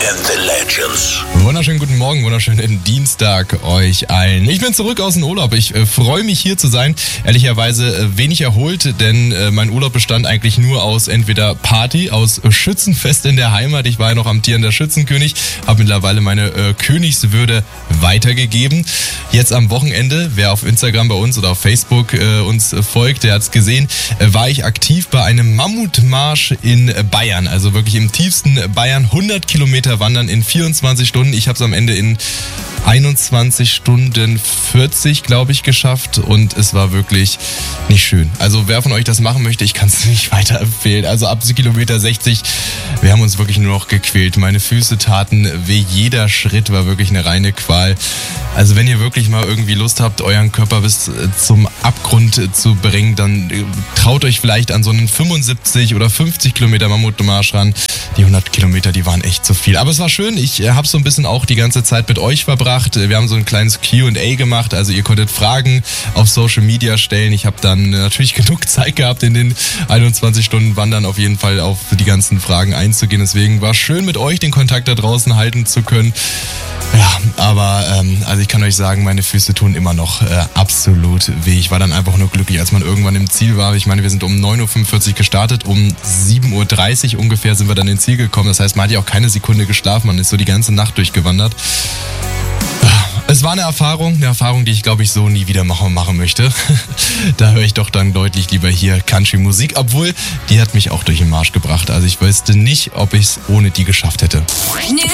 and the Legends. Wunderschönen guten Morgen, wunderschönen Dienstag euch allen. Ich bin zurück aus dem Urlaub. Ich freue mich hier zu sein. Ehrlicherweise wenig erholt, denn mein Urlaub bestand eigentlich nur aus entweder Party, aus Schützenfest in der Heimat. Ich war ja noch amtierender Schützenkönig, habe mittlerweile meine Königswürde weitergegeben. Jetzt am Wochenende, wer auf Instagram bei uns oder auf Facebook uns folgt, der hat es gesehen, war ich aktiv bei einem Mammutmarsch in Bayern. Also wirklich im tiefsten Bayern, 100 Kilometer wandern in 24 Stunden. Ich habe es am Ende in 21 Stunden 40, glaube ich, geschafft und es war wirklich nicht schön. Also wer von euch das machen möchte, ich kann es nicht weiterempfehlen. Also ab Kilometer 60, wir haben uns wirklich nur noch gequält. Meine Füße taten weh, jeder Schritt war wirklich eine reine Qual. Also wenn ihr wirklich mal irgendwie Lust habt, euren Körper bis zum Abgrund zu bringen, dann traut euch vielleicht an so einen 75 oder 50 Kilometer Mammutmarsch ran. Die 100 Kilometer, die waren echt zu viel. Aber es war schön, ich habe so ein bisschen auch die ganze Zeit mit euch verbracht. Wir haben so ein kleines Q&A gemacht, also ihr konntet Fragen auf Social Media stellen. Ich habe dann natürlich genug Zeit gehabt, in den 21 Stunden Wandern auf jeden Fall auf die ganzen Fragen einzugehen. Deswegen war es schön, mit euch den Kontakt da draußen halten zu können. Ja, aber also ich kann euch sagen, meine Füße tun immer noch absolut weh. Ich war dann einfach nur glücklich, als man irgendwann im Ziel war. Ich meine, wir sind um 9.45 Uhr gestartet, um 7.30 Uhr ungefähr sind wir dann ins Ziel gekommen. Das heißt, man hat ja auch keine Sekunde geschlafen, man ist so die ganze Nacht durchgewandert. Es war eine Erfahrung, die ich glaube ich so nie wieder machen möchte. Da höre ich doch dann deutlich lieber hier Country-Musik, obwohl die hat mich auch durch den Marsch gebracht. Also ich wüsste nicht, ob ich es ohne die geschafft hätte.